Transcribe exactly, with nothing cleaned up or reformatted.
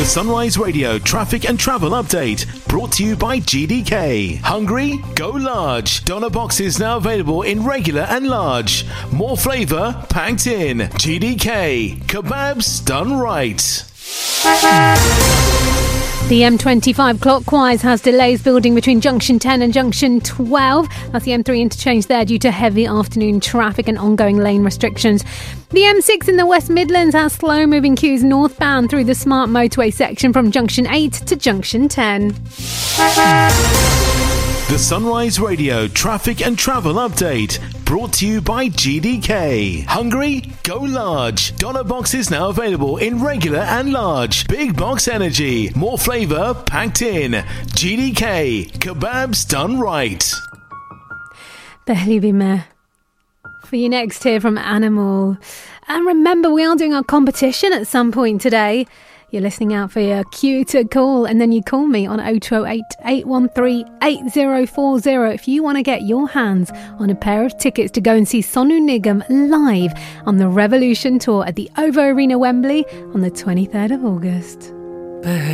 Sunrise Radio traffic and travel update brought to you by G D K. Hungry? Go large. Doner boxes now available in regular and large. More flavour packed in. G D K. Kebabs done right. The M twenty-five clockwise has delays building between junction ten and junction twelve. That's the M three interchange there due to heavy afternoon traffic and ongoing lane restrictions. The M six in the West Midlands has slow-moving queues northbound through the Smart Motorway section from junction eight to junction ten. The Sunrise Radio traffic and travel update brought to you by G D K. Hungry? Go large. Doner boxes now available in regular and large. Big box energy. More flavour packed in. G D K. Kebabs done right. Behli bhi main. For you next, here from Animal. And remember, we are doing our competition at some point today. You're listening out for your cue to call, and then you call me on oh two oh eight, eight one three, eight oh four oh if you want to get your hands on a pair of tickets to go and see Sonu Nigam live on the Revolution Tour at the O V O Arena, Wembley on the twenty-third of August.